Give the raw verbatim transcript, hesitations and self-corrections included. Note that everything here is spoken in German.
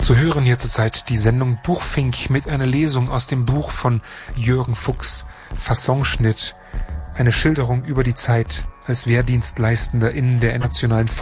So hören hier zurzeit die Sendung Buchfink mit einer Lesung aus dem Buch von Jürgen Fuchs, Fassonschnitt, eine Schilderung über die Zeit als Wehrdienstleistender in der nationalen